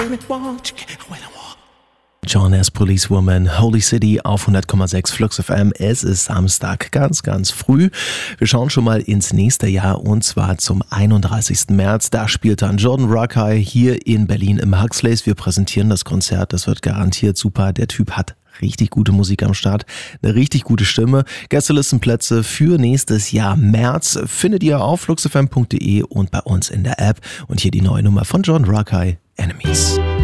John S. Policewoman, Holy City auf 100,6 Flux FM. Es ist Samstag, ganz, ganz früh. Wir schauen schon mal ins nächste Jahr und zwar zum 31. März. Da spielt dann Jordan Rakei hier in Berlin im Huxleys. Wir präsentieren das Konzert, das wird garantiert super. Der Typ hat richtig gute Musik am Start, eine richtig gute Stimme. Gästelistenplätze für nächstes Jahr März findet ihr auf fluxfm.de und bei uns in der App. Und hier die neue Nummer von Jordan Rakei, Enemies.